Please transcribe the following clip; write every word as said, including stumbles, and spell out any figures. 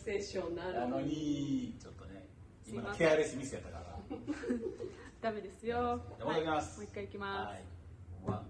セッションななのにちょっとね今のケアレスミスやったからダメですよ。 戻ります。 もう一回いきます。 はい。